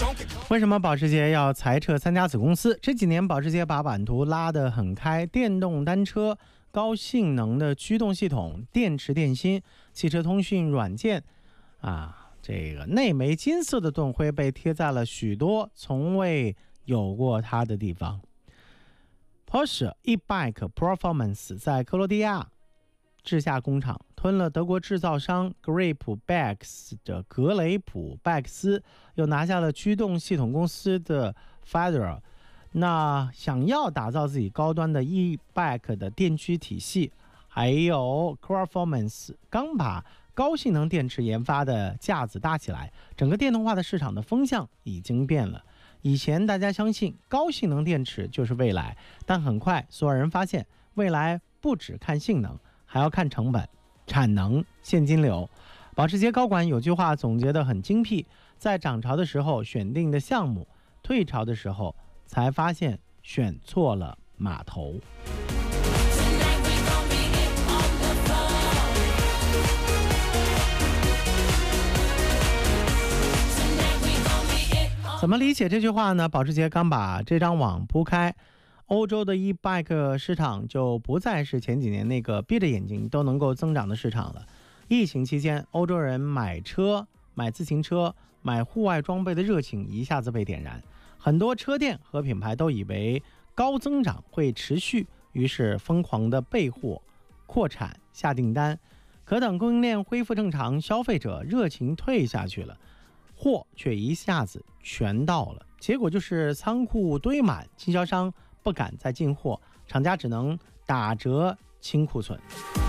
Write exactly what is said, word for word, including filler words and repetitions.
为什么保时捷要裁撤三家子公司？这几年保时捷把版图拉得很开，电动单车、高性能的驱动系统、电池电芯、汽车通讯软件啊，这个内枚金色的盾徽被贴在了许多从未有过它的地方。Porsche E-Bike Performance 在克罗地亚治下工厂吞了德国制造商 Grip Bags 的格雷普拜克斯，又拿下了驱动系统公司的 Federer。 那想要打造自己高端的 E-Bike 的电驱体系，还有 Performance 刚把高性能电池研发的架子搭起来，整个电动化的市场的风向已经变了。以前大家相信高性能电池就是未来，但很快所有人发现，未来不只看性能，还要看成本、产能、现金流。保时捷高管有句话总结得很精辟：在涨潮的时候选定的项目，退潮的时候才发现选错了码头。怎么理解这句话呢？保时捷刚把这张网铺开，欧洲的 e-bike 市场就不再是前几年那个闭着眼睛都能够增长的市场了。疫情期间，欧洲人买车、买自行车、买户外装备的热情一下子被点燃，很多车店和品牌都以为高增长会持续，于是疯狂的备货、扩产、下订单。可等供应链恢复正常，消费者热情退下去了，货却一下子全到了，结果就是仓库堆满，经销商不敢再进货，厂家只能打折清库存。